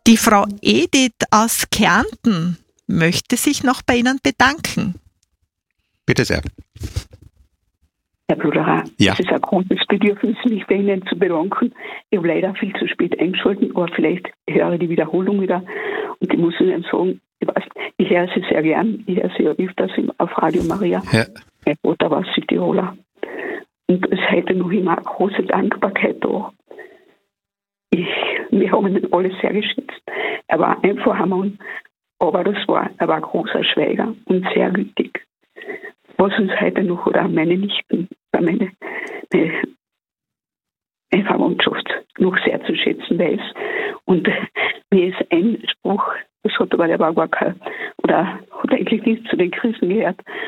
Die Frau Edith aus Kärnten möchte sich noch bei Ihnen bedanken. Bitte sehr. Herr Bruderer, Ja. es ist ein großes Bedürfnis, mich bei Ihnen zu bedanken. Ich habe leider viel zu spät eingeschaltet, aber vielleicht höre ich die Wiederholung wieder. Und ich muss Ihnen sagen, ich höre Sie sehr gern. Ich höre Sie ja öfters auf Radio Maria. Ja. Mein Vater war Südtiroler. Und es ist heute noch immer eine große Dankbarkeit da. Wir haben ihn alle sehr geschätzt. Er war ein einfacher Mann, aber er war ein großer Schweiger und sehr gütig. Was uns heute noch, oder meine Nichten, meine Verwandtschaft noch sehr zu schätzen weiß. Und mir ist ein Spruch, das hat aber der war gar kein, oder hat eigentlich nicht zu den Christen gehört,